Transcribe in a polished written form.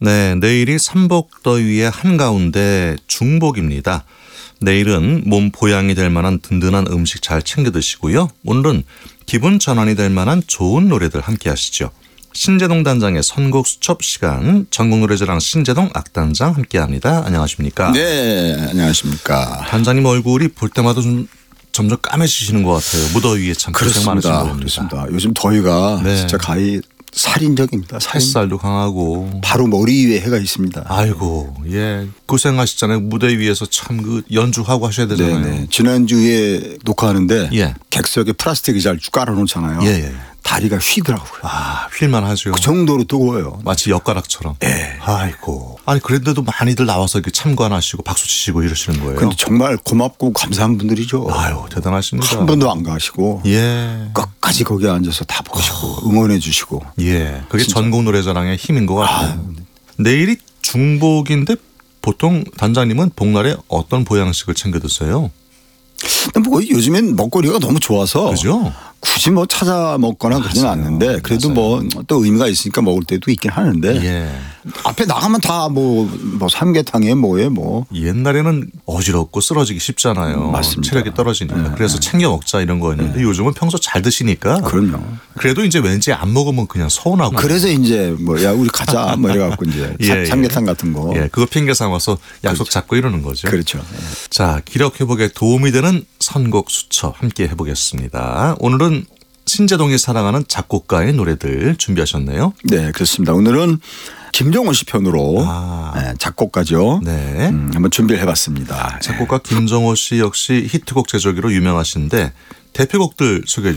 네, 내일이 삼복더위의 한가운데 중복입니다. 내일은 몸 보양이 될 만한 든든한 음식 잘 챙겨 드시고요. 오늘은 기분 전환이 될 만한 좋은 노래들 함께 하시죠. 신재동 단장의 선곡 수첩 시간, 전국노래자랑 신재동 악단장 함께합니다. 안녕하십니까? 네, 안녕하십니까. 단장님 얼굴이 볼 때마다 좀 점점 까매지시는 것 같아요. 무더위에 참 고생 많으신 것 같습니다. 그렇습니다. 요즘 더위가 네. 진짜 가히 살인적입니다. 햇살도 강하고. 바로 머리 위에 해가 있습니다. 아이고, 예. 고생하시잖아요. 무대 위에서 참 그 연주하고 하셔야 되잖아요. 네네. 지난주에 녹화하는데 예. 객석에 플라스틱 의자를 쭉 깔아놓잖아요. 예, 예. 다리가 휘더라고요. 아, 휠만 하죠. 그 정도로 뜨거워요. 마치 엿가락처럼. 예. 아이고. 아니, 그런데도 많이들 나와서 이렇게 참관하시고 박수 치시고 이러시는 거예요. 그런데 정말 고맙고 감사한 분들이죠. 아유, 대단하십니다. 한 번도 안 가시고 예. 끝까지 거기 앉아서 다 보시고 응원해 주시고. 예. 그게 진짜. 전국 노래자랑의 힘인 것 같아요. 내일이 중복인데 보통 단장님은 복날에 어떤 보양식을 챙겨 드세요? 뭐 요즘엔 먹거리가 너무 좋아서 그죠? 굳이 뭐 찾아 먹거나 그러지는 맞아요. 않는데 그래도 맞아요. 뭐 또 의미가 있으니까 먹을 때도 있긴 하는데 예. 앞에 나가면 다 뭐 삼계탕에 뭐에 뭐 옛날에는 어지럽고 쓰러지기 쉽잖아요. 맞습니다. 체력이 떨어지니까. 네, 그래서 챙겨 먹자 이런 거였는데 요즘은 평소 잘 드시니까. 그럼요. 그래도 이제 왠지 안 먹으면 그냥 서운하고. 그래서 이제 뭐 야 우리 가자 뭐 이래갖고 이제 예, 삼계탕 같은 거. 예, 그거 핑계 삼아서 약속 잡고 이러는 거죠. 그렇죠. 자, 기력 회복에 도움이 되는 선곡 수첩 함께 해보겠습니다. 오늘은 신재동이 사랑하는 작곡가의 노래들 준비하셨네요. 네, 그렇습니다. 오늘은 김정호 씨 편으로 네, 작곡가죠. 네. 한번 준비를 해봤습니다. 작곡가 김정호 씨 역시 히트곡 제조기로 유명하신데 대표곡들 소개해